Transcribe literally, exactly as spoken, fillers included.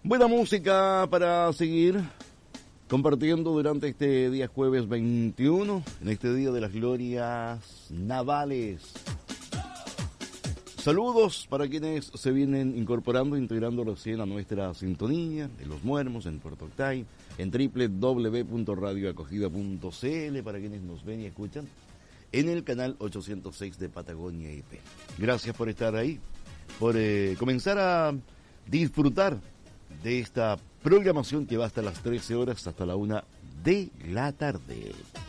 Buena música para seguir compartiendo durante este día jueves veintiuno, en este día de las glorias navales. Saludos para quienes se vienen incorporando, integrando recién a nuestra sintonía de Los Muermos en Puerto Octay, en doble u doble u doble u punto radio acogida punto c l, para quienes nos ven y escuchan en el canal ochocientos seis de Patagonia I P. Gracias por estar ahí, por eh, comenzar a disfrutar de esta programación que va hasta las trece horas, hasta la una de la tarde.